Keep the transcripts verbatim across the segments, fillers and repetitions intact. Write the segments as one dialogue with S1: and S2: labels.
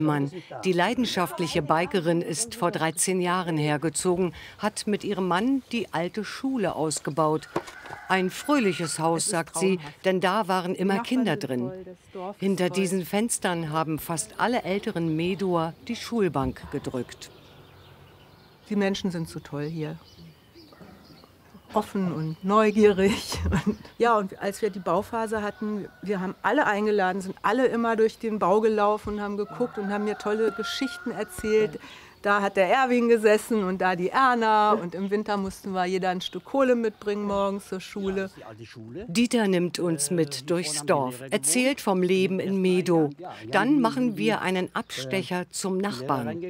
S1: Mann. Die leidenschaftliche Bikerin ist vor dreizehn Jahren hergezogen, hat mit ihrem Mann die alte Schule ausgebaut. Ein fröhliches Haus, sagt sie, denn da waren immer Kinder drin. Hinter diesen Fenstern haben fast alle älteren Medower die Schulbank gedrückt.
S2: Die Menschen sind so toll hier. Offen und neugierig. Und ja, und als wir die Bauphase hatten, wir haben alle eingeladen, sind alle immer durch den Bau gelaufen und haben geguckt und haben mir tolle Geschichten erzählt. Da hat der Erwin gesessen und da die Erna. Und im Winter mussten wir jeder ein Stück Kohle mitbringen morgens zur Schule.
S1: Dieter nimmt uns mit durchs Dorf, erzählt vom Leben in Medow. Dann machen wir einen Abstecher zum Nachbarn.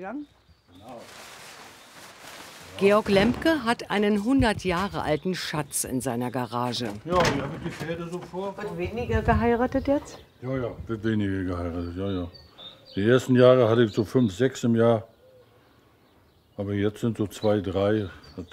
S1: Georg Lemke hat einen hundert Jahre alten Schatz in seiner Garage.
S3: Ja, hier habe ich die Pferde so vor.
S2: Wird weniger geheiratet jetzt?
S3: Ja, ja, wird weniger geheiratet, ja, ja. Die ersten Jahre hatte ich so fünf, sechs im Jahr. Aber jetzt sind so zwei, drei. Das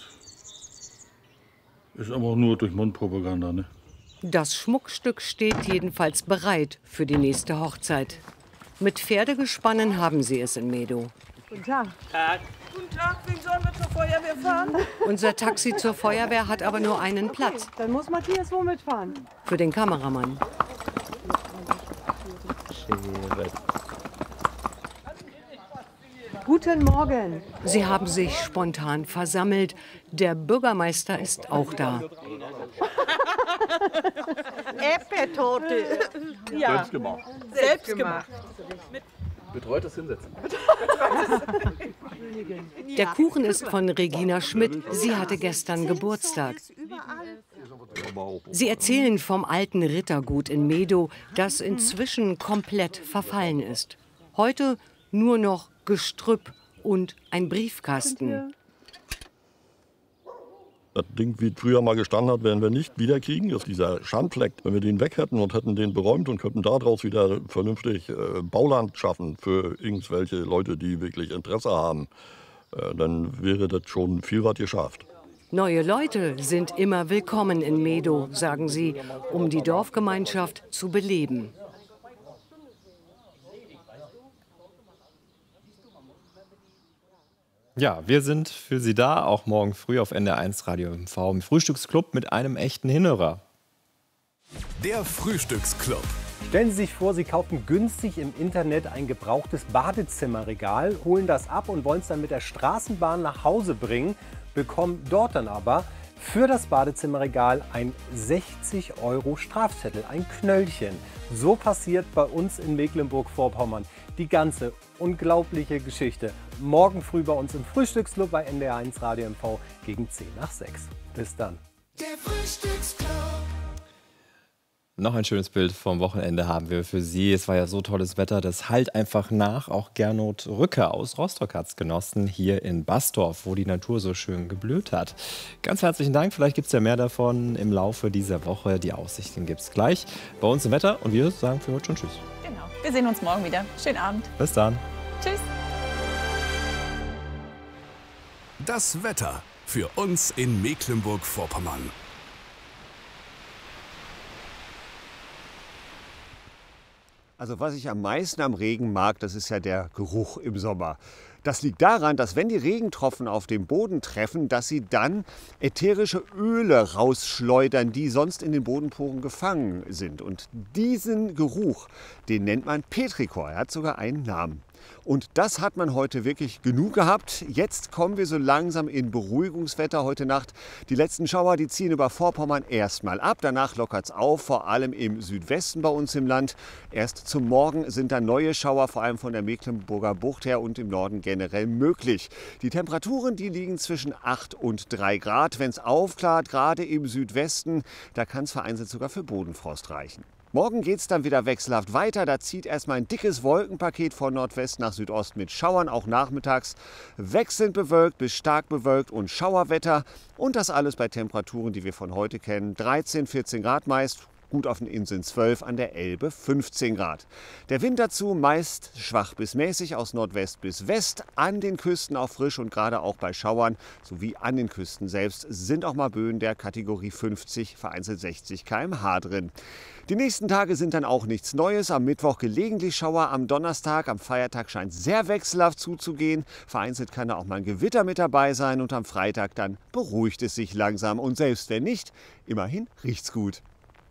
S3: ist aber auch nur durch Mundpropaganda, ne?
S1: Das Schmuckstück steht jedenfalls bereit für die nächste Hochzeit. Mit Pferdegespannen haben sie es in Medow.
S2: Guten Tag. Tag. Guten Tag, wen sollen wir zur Feuerwehr fahren?
S1: Unser Taxi zur Feuerwehr hat aber nur einen Platz.
S2: Okay, dann muss Matthias wo mitfahren?
S1: Für den Kameramann.
S2: Guten Morgen.
S1: Sie haben sich spontan versammelt. Der Bürgermeister ist auch da.
S4: Erdbeertorte.
S5: Ja. Selbst gemacht.
S4: Selbst gemacht.
S5: Betreutes Hinsetzen.
S1: Der Kuchen ist von Regina Schmidt. Sie hatte gestern Geburtstag. Sie erzählen vom alten Rittergut in Medow, das inzwischen komplett verfallen ist. Heute nur noch Gestrüpp und ein Briefkasten.
S6: Das Ding, wie es früher mal gestanden hat, werden wir nicht wiederkriegen. Das ist dieser Schandfleck. Wenn wir den weg hätten und hätten den beräumt und könnten daraus wieder vernünftig äh, Bauland schaffen für irgendwelche Leute, die wirklich Interesse haben, äh, dann wäre das schon viel was geschafft.
S1: Neue Leute sind immer willkommen in Medow, sagen sie, um die Dorfgemeinschaft zu beleben.
S7: Ja, wir sind für Sie da, auch morgen früh auf N D R eins Radio M V im Frühstücksclub mit einem echten Hinhörer.
S8: Der Frühstücksclub.
S9: Stellen Sie sich vor, Sie kaufen günstig im Internet ein gebrauchtes Badezimmerregal, holen das ab und wollen es dann mit der Straßenbahn nach Hause bringen, bekommen dort dann aber für das Badezimmerregal ein sechzig Euro Strafzettel, ein Knöllchen. So passiert bei uns in Mecklenburg-Vorpommern die ganze unglaubliche Geschichte. Morgen früh bei uns im Frühstücksclub bei N D R eins Radio M V gegen zehn nach sechs. Bis dann.
S8: Der Frühstücksclub.
S7: Noch ein schönes Bild vom Wochenende haben wir für Sie. Es war ja so tolles Wetter, das hallt einfach nach. Auch Gernot Rücke aus Rostock hat es genossen, hier in Bastorf, wo die Natur so schön geblüht hat. Ganz herzlichen Dank, vielleicht gibt es ja mehr davon im Laufe dieser Woche. Die Aussichten gibt es gleich bei uns im Wetter und wir sagen für heute schon Tschüss.
S10: Genau, wir sehen uns morgen wieder. Schönen Abend.
S7: Bis dann.
S10: Tschüss.
S8: Das Wetter für uns in Mecklenburg-Vorpommern.
S11: Also was ich am meisten am Regen mag, das ist ja der Geruch im Sommer. Das liegt daran, dass wenn die Regentropfen auf den Boden treffen, dass sie dann ätherische Öle rausschleudern, die sonst in den Bodenporen gefangen sind. Und diesen Geruch, den nennt man Petrichor. Er hat sogar einen Namen. Und das hat man heute wirklich genug gehabt. Jetzt kommen wir so langsam in Beruhigungswetter heute Nacht. Die letzten Schauer, die ziehen über Vorpommern erstmal ab. Danach lockert es auf, vor allem im Südwesten bei uns im Land. Erst zum Morgen sind dann neue Schauer, vor allem von der Mecklenburger Bucht her und im Norden generell möglich. Die Temperaturen, die liegen zwischen acht und drei Grad. Wenn es aufklart, gerade im Südwesten, da kann es vereinzelt sogar für Bodenfrost reichen. Morgen geht es dann wieder wechselhaft weiter. Da zieht erstmal ein dickes Wolkenpaket von Nordwest nach Südost mit Schauern, auch nachmittags. Wechselnd bewölkt bis stark bewölkt und Schauerwetter. Und das alles bei Temperaturen, die wir von heute kennen. dreizehn, vierzehn Grad meist. gut auf den Inseln zwölf, an der Elbe fünfzehn Grad. Der Wind dazu meist schwach bis mäßig aus Nordwest bis West, an den Küsten auch frisch und gerade auch bei Schauern sowie an den Küsten selbst sind auch mal Böen der Kategorie fünfzig, vereinzelt sechzig Kilometer pro Stunde drin. Die nächsten Tage sind dann auch nichts Neues. Am Mittwoch gelegentlich Schauer, am Donnerstag, am Feiertag scheint sehr wechselhaft zuzugehen. Vereinzelt kann da auch mal ein Gewitter mit dabei sein und am Freitag dann beruhigt es sich langsam. Und selbst wenn nicht, immerhin riecht's gut.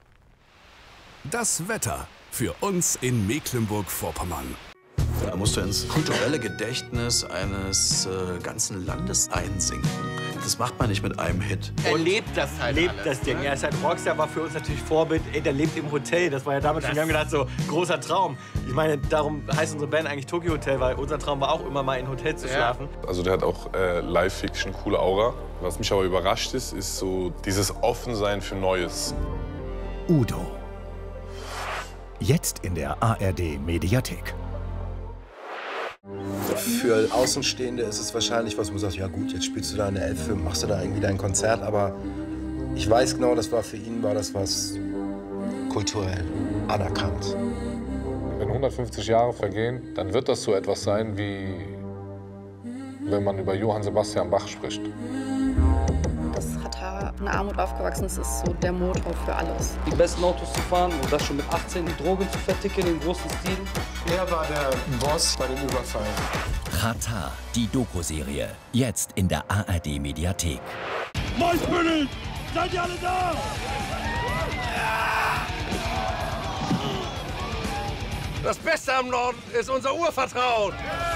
S8: Das Wetter für uns in Mecklenburg-Vorpommern.
S12: Da musst du ins kulturelle Gedächtnis eines äh, ganzen Landes einsinken. Das macht man nicht mit einem Hit.
S13: Er lebt das halt lebt alles, das Ding. Ne? Er ist halt Rockstar, war für uns natürlich Vorbild. Ey, der lebt im Hotel. Das war ja damals schon, wir haben gedacht, so großer Traum. Ich meine, darum heißt unsere Band eigentlich Tokyo Hotel, weil unser Traum war auch immer mal in Hotel zu schlafen.
S14: Also der hat auch äh, Live-Fiction, coole Aura. Was mich aber überrascht ist, ist so dieses Offensein für Neues.
S15: Udo. Jetzt in der A R D-Mediathek.
S16: Für Außenstehende ist es wahrscheinlich was, wo du sagst, ja gut, jetzt spielst du da eine Elfe, machst du da irgendwie dein Konzert, aber ich weiß genau, das war für ihn, war das was kulturell anerkannt.
S14: Wenn hundertfünfzig Jahre vergehen, dann wird das so etwas sein, wie wenn man über Johann Sebastian Bach spricht.
S17: Das Rata in Armut aufgewachsen ist, ist so der Motor für alles.
S18: Die besten Autos zu fahren und das schon mit achtzehn, die Drogen zu verticken im großen Stil.
S19: Er war der Boss bei dem Überfall.
S15: Rata, die Doku-Serie. Jetzt in der A R D-Mediathek.
S20: Maiskönig! Seid ihr alle da?
S21: Das Beste am Norden ist unser Urvertrauen.